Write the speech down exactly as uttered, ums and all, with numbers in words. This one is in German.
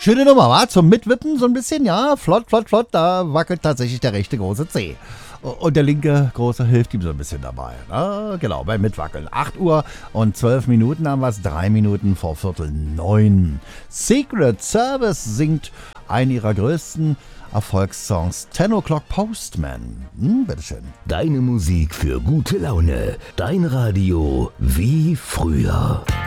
Schöne Nummer, wa? Zum Mitwippen so ein bisschen, ja. Flott, flott, flott. Da wackelt tatsächlich der rechte große Zeh. Und der linke große hilft ihm so ein bisschen dabei. Na, genau, beim Mitwackeln. acht Uhr und zwölf Minuten haben wir es. Drei Minuten vor Viertel neun. Secret Service singt einen ihrer größten Erfolgssongs, Ten O'Clock Postman. Hm, bitteschön. Deine Musik für gute Laune. Dein Radio wie früher.